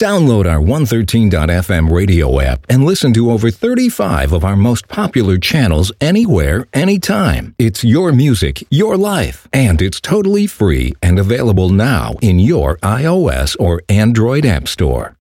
Download our 113.fm radio app and listen to over 35 of our most popular channels anywhere, anytime. It's your music, your life, and it's totally free and available now in your iOS or Android app store.